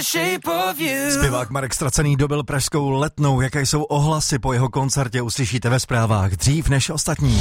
Zpěvák Marek Stracený dobil pražskou Letnou. Jaké jsou ohlasy po jeho koncertě, uslyšíte ve zprávách dřív než ostatní.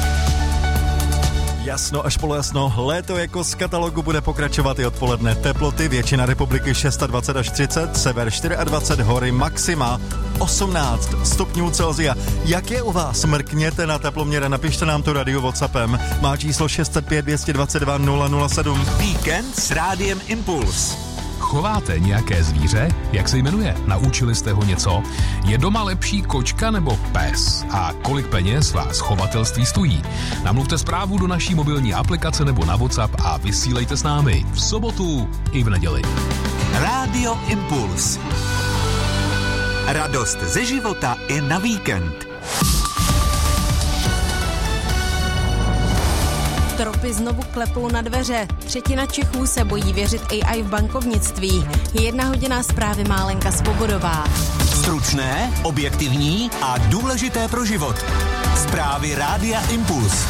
Jasno až polojasno, léto jako z katalogu bude pokračovat i odpoledne. Teploty většina republiky 26 až 30, sever 24, hory maxima 18 stupňů Celsia. Jak je u vás? Mrkněte na teploměr, napište nám to radio WhatsAppem. Má číslo 605 222 007. Víkend s Rádiem Impuls. Chováte nějaké zvíře? Jak se jmenuje? Naučili jste ho něco? Je doma lepší kočka nebo pes? A kolik peněz vás chovatelství stojí? Namluvte zprávu do naší mobilní aplikace nebo na WhatsApp a vysílejte s námi v sobotu i v neděli. Rádio Impuls. Radost ze života i na víkend. Tropy znovu klepou na dveře. Třetina Čechů se bojí věřit AI v bankovnictví. 1 hodina zprávy má Lenka Svobodová. Stručné, objektivní a důležité pro život. Zprávy Rádia Impuls.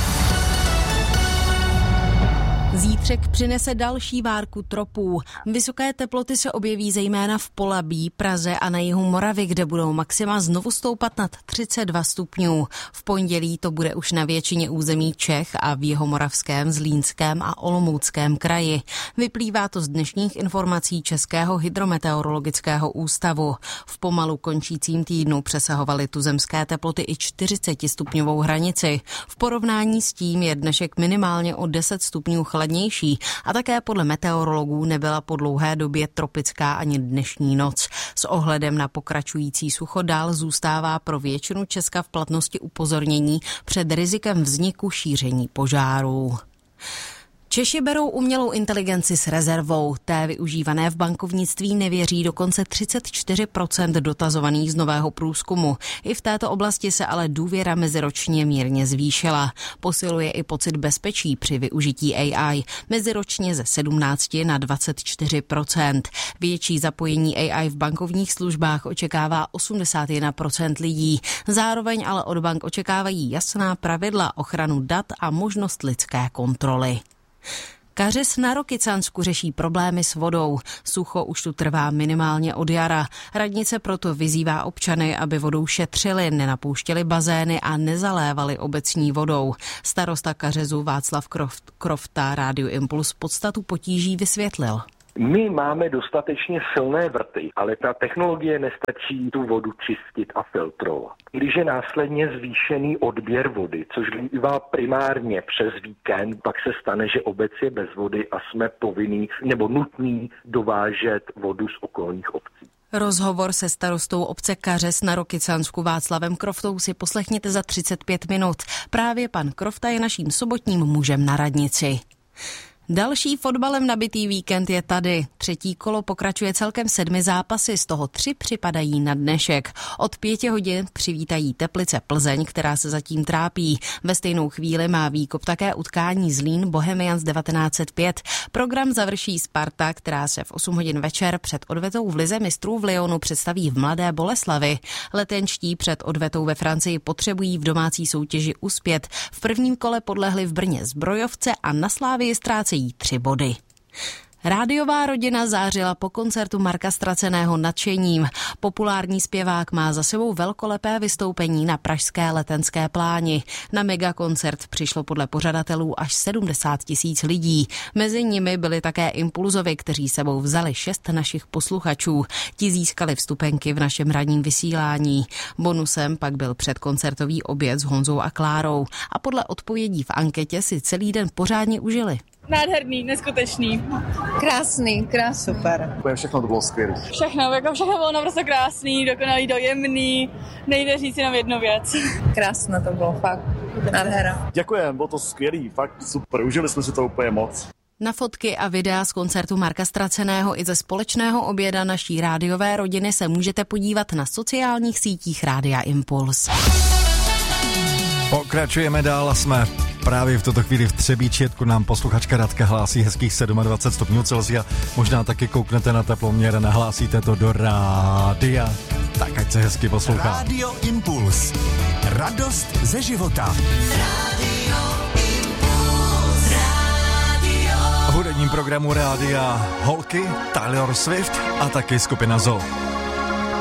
Zítřek přinese další várku tropů. Vysoké teploty se objeví zejména v Polabí, Praze a na jihu Moravy, kde budou maxima znovu stoupat nad 32 stupňů. V pondělí to bude už na většině území Čech a v Jihomoravském, Zlínském a Olomouckém kraji. Vyplývá to z dnešních informací Českého hydrometeorologického ústavu. V pomalu končícím týdnu přesahovaly tuzemské teploty i 40stupňovou hranici. V porovnání s tím je dnešek minimálně o 10 stupňů chladnější a také podle meteorologů nebyla po dlouhé době tropická ani dnešní noc. S ohledem na pokračující sucho dál zůstává pro většinu Česka v platnosti upozornění před rizikem vzniku šíření požárů. Češi berou umělou inteligenci s rezervou. Té využívané v bankovnictví nevěří dokonce 34% dotazovaných z nového průzkumu. I v této oblasti se ale důvěra meziročně mírně zvýšila. Posiluje i pocit bezpečí při využití AI. Meziročně ze 17 na 24%. Větší zapojení AI v bankovních službách očekává 81% lidí. Zároveň ale od bank očekávají jasná pravidla, ochranu dat a možnost lidské kontroly. Kařez na Rokycansku řeší problémy s vodou. Sucho už tu trvá minimálně od jara. Radnice proto vyzývá občany, aby vodou šetřili, nenapouštěli bazény a nezalévali obecní vodou. Starosta Kařezu Václav Krofta Rádiu Impuls podstatu potíží vysvětlil. My máme dostatečně silné vrty, ale ta technologie nestačí tu vodu čistit a filtrovat. Když je následně zvýšený odběr vody, což bývá primárně přes víkend, pak se stane, že obec je bez vody a jsme povinní nebo nutní dovážet vodu z okolních obcí. Rozhovor se starostou obce Kařez na Rokycansku Václavem Kroftou si poslechněte za 35 minut. Právě pan Krofta je naším sobotním mužem na radnici. Další fotbalem nabitý víkend je tady. Třetí kolo pokračuje celkem 7 zápasy, z toho 3 připadají na dnešek. Od 5 hodin přivítají Teplice Plzeň, která se zatím trápí. Ve stejnou chvíli má výkop také utkání Zlín Bohemians 1905. Program završí Sparta, která se v 8 hodin večer před odvetou v lize mistrů v Lyonu představí v Mladé Boleslavi. Letenští před odvetou ve Francii potřebují v domácí soutěži uspět. V prvním kole podlehli v Brně Zbrojovce a na Slávii ztrácejí 3 body. Rádiová rodina zářila po koncertu Marka Straceného nadšením. Populární zpěvák má za sebou velkolepé vystoupení na pražské Letenské pláni. Na megakoncert přišlo podle pořadatelů až 70 000 lidí. Mezi nimi byli také Impulzovi, kteří sebou vzali 6 našich posluchačů. Ti získali vstupenky v našem ranním vysílání. Bonusem pak byl předkoncertový oběd s Honzou a Klárou. A podle odpovědí v anketě si celý den pořádně užili. Nádherný, neskutečný. Krásný, super. Všechno to bylo skvělé. Všechno bylo naprosto krásný, dokonalý, dojemný. Nejde říct jenom jednu věc. Krásné to bylo, fakt. Nádhera. Děkujeme, bylo to skvělý, fakt super, užili jsme si to úplně moc. Na fotky a videa z koncertu Marka Straceného i ze společného oběda naší rádiové rodiny se můžete podívat na sociálních sítích Rádia Impuls. Pokračujeme dál a jsme právě v tuto chvíli v Třebíčetku. Nám posluchačka Radka hlásí hezkých 27 stupňů Celsia. Možná taky kouknete na teploměr a nahlásíte to do rádia. Tak ať se hezky poslouchá. Rádio Impuls. Radost ze života. Hudební odpoledním programu rádia Holky, Taylor Swift a taky skupina Zoo.